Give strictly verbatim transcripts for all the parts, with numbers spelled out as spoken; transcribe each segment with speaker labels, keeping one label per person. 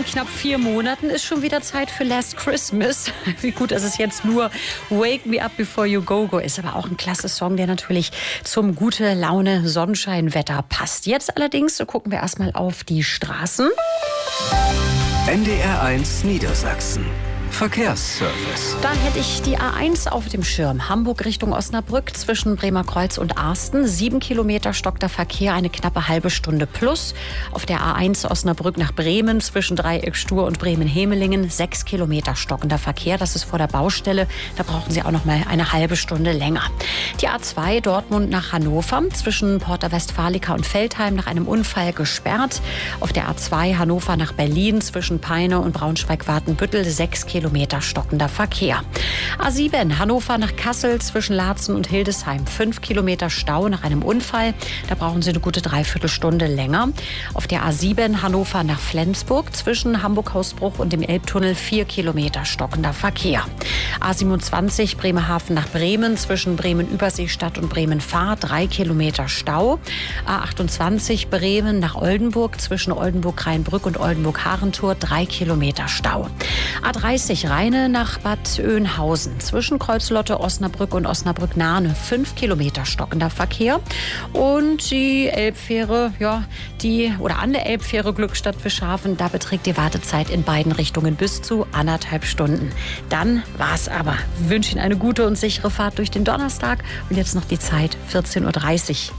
Speaker 1: knapp vier Monaten ist schon wieder Zeit für Last Christmas. Wie gut, dass es jetzt nur Wake Me Up Before You Go Go ist. Aber auch ein klasse Song, der natürlich zum gute Laune Sonnenscheinwetter passt. Jetzt allerdings so gucken wir erstmal auf die Straßen.
Speaker 2: N D R eins Niedersachsen. Verkehrsservice.
Speaker 1: Da hätte ich die A eins auf dem Schirm. Hamburg Richtung Osnabrück zwischen Bremerkreuz und Arsten. Sieben Kilometer stockter Verkehr, eine knappe halbe Stunde plus. Auf der A eins Osnabrück nach Bremen zwischen Dreieck Stur und Bremen-Hemelingen. Sechs Kilometer stockender Verkehr. Das ist vor der Baustelle. Da brauchen Sie auch noch mal eine halbe Stunde länger. Die A zwei Dortmund nach Hannover zwischen Porta Westfalica und Veltheim nach einem Unfall gesperrt. Auf der A zwei Hannover nach Berlin zwischen Peine und Braunschweig-Watenbüttel. Sechs Kilometer Kilometer stockender Verkehr. A sieben Hannover nach Kassel zwischen Laatzen und Hildesheim. Fünf Kilometer Stau nach einem Unfall. Da brauchen Sie eine gute Dreiviertelstunde länger. Auf der A sieben Hannover nach Flensburg zwischen Hamburg-Hausbruch und dem Elbtunnel. Vier Kilometer stockender Verkehr. A siebenundzwanzig Bremerhaven nach Bremen zwischen Bremen-Überseestadt und Bremen-Fahr. Drei Kilometer Stau. A achtundzwanzig Bremen nach Oldenburg zwischen Oldenburg-Rheinbrück und Oldenburg-Harentor. Drei Kilometer Stau. A dreißig Rheine nach Bad Oeynhausen zwischen Kreuzlotte, Osnabrück und Osnabrück-Nahe. Fünf Kilometer stockender Verkehr. Und die Elbfähre, ja, die, oder an der Elbfähre Glückstadt-Fischhafen, da beträgt die Wartezeit in beiden Richtungen bis zu anderthalb Stunden. Dann war's aber. Ich wünsche Ihnen eine gute und sichere Fahrt durch den Donnerstag. Und jetzt noch die Zeit, vierzehn Uhr dreißig.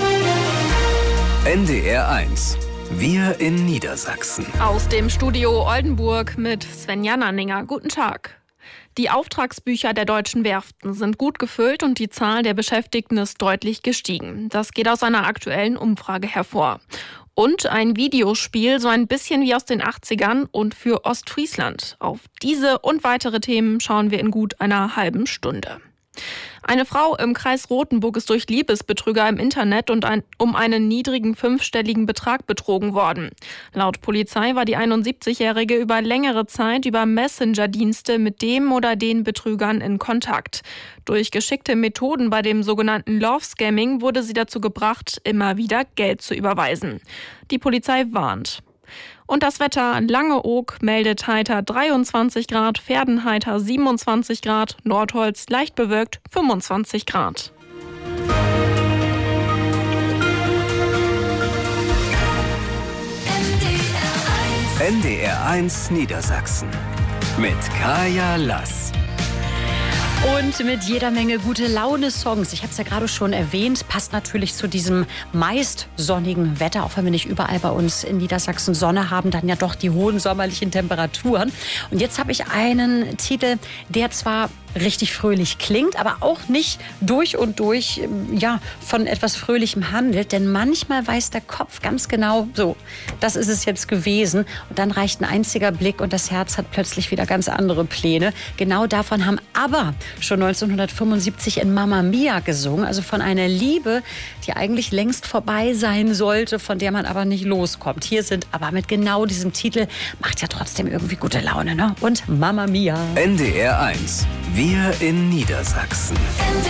Speaker 2: N D R eins. Wir in Niedersachsen.
Speaker 3: Aus dem Studio Oldenburg mit Svenja Nanninger. Guten Tag. Die Auftragsbücher der deutschen Werften sind gut gefüllt und die Zahl der Beschäftigten ist deutlich gestiegen. Das geht aus einer aktuellen Umfrage hervor. Und ein Videospiel so ein bisschen wie aus den achtzigern und für Ostfriesland. Auf diese und weitere Themen schauen wir in gut einer halben Stunde. Eine Frau im Kreis Rothenburg ist durch Liebesbetrüger im Internet und ein, um einen niedrigen fünfstelligen Betrag betrogen worden. Laut Polizei war die einundsiebzigjährige über längere Zeit über Messenger-Dienste mit dem oder den Betrügern in Kontakt. Durch geschickte Methoden bei dem sogenannten Love-Scamming wurde sie dazu gebracht, immer wieder Geld zu überweisen. Die Polizei warnt. Und das Wetter: Langeoog meldet heiter dreiundzwanzig Grad, Verdenheiter siebenundzwanzig Grad, Nordholz leicht bewölkt fünfundzwanzig Grad.
Speaker 2: N D R eins Niedersachsen mit Kaya Lass.
Speaker 1: Und mit jeder Menge gute Laune-Songs. Ich habe es ja gerade schon erwähnt, passt natürlich zu diesem meist sonnigen Wetter, auch wenn wir nicht überall bei uns in Niedersachsen Sonne haben, dann ja doch die hohen sommerlichen Temperaturen. Und jetzt habe ich einen Titel, der zwar richtig fröhlich klingt, aber auch nicht durch und durch ja, von etwas Fröhlichem handelt. Denn manchmal weiß der Kopf ganz genau, so, das ist es jetzt gewesen. Und dann reicht ein einziger Blick und das Herz hat plötzlich wieder ganz andere Pläne. Genau davon haben ABBA schon neunzehnhundertfünfundsiebzig in Mamma Mia gesungen. Also von einer Liebe, die eigentlich längst vorbei sein sollte, von der man aber nicht loskommt. Hier sind ABBA mit genau diesem Titel. Macht ja trotzdem irgendwie gute Laune, ne? Und Mamma Mia.
Speaker 2: N D R eins. Wir in Niedersachsen.